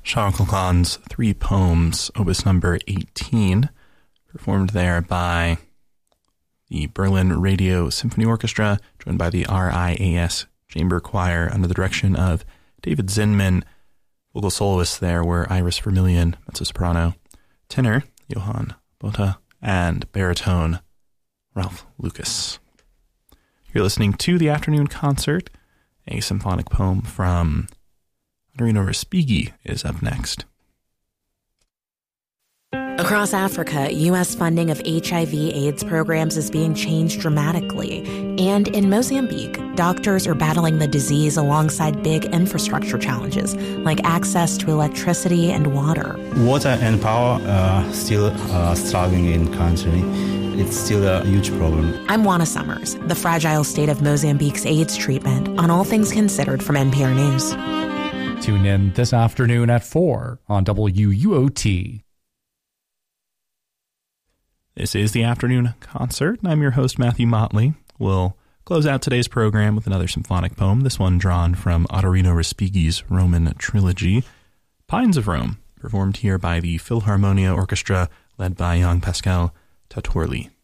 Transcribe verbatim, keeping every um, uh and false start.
Charles Concon's Three Poems, opus number eighteen, performed there by the Berlin Radio Symphony Orchestra, joined by the R I A S Chamber Choir under the direction of David Zinman. Vocal soloists there were Iris Vermillion, mezzo-soprano, tenor Johann Botha, and baritone Ralph Lucas. You're listening to The Afternoon Concert. A symphonic poem from Adorino Respighi is up next. Across Africa, U S funding of H I V AIDS programs is being changed dramatically. And in Mozambique, doctors are battling the disease alongside big infrastructure challenges, like access to electricity and water. Water and power are still uh, struggling in the country. It's still a huge problem. I'm Juana Summers, the fragile state of Mozambique's AIDS treatment, on All Things Considered from N P R News. Tune in this afternoon at four on W U O T. This is The Afternoon Concert, and I'm your host, Matthew Motley. We'll close out today's program with another symphonic poem, this one drawn from Adorino Respighi's Roman trilogy, Pines of Rome, performed here by the Philharmonia Orchestra, led by young Pascal Tatorli.